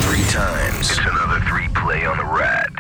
3 times. It's another 3 play on the rat.